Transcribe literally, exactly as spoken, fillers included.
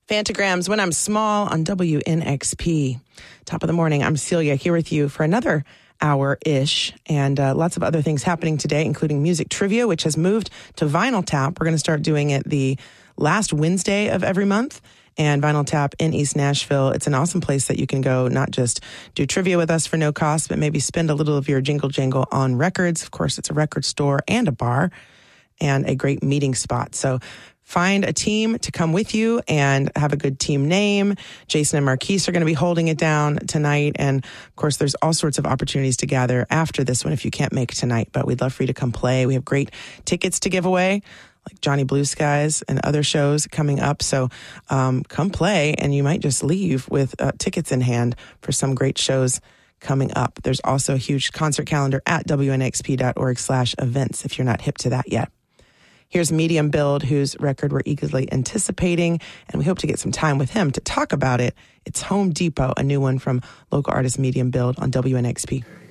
Fantagrams When I'm Small on W N X P. Top of the morning, I'm Celia here with you for another hour-ish, and uh, lots of other things happening today, including music trivia, which has moved to Vinyl Tap. We're going to start doing it the last Wednesday of every month, and Vinyl Tap in East Nashville. It's an awesome place that you can go, not just do trivia with us for no cost, but maybe spend a little of your jingle jangle on records. Of course, it's a record store and a bar and a great meeting spot. So find a team to come with you and have a good team name. Jason and Marquise are going to be holding it down tonight. And of course, there's all sorts of opportunities to gather after this one if you can't make tonight. But we'd love for you to come play. We have great tickets to give away, like Johnny Blue Skies and other shows coming up. So um, come play, and you might just leave with uh, tickets in hand for some great shows coming up. There's also a huge concert calendar at W N X P dot org slash events if you're not hip to that yet. Here's Medium Build, whose record we're eagerly anticipating, and we hope to get some time with him to talk about it. It's Home Depot, a new one from local artist Medium Build on W N X P.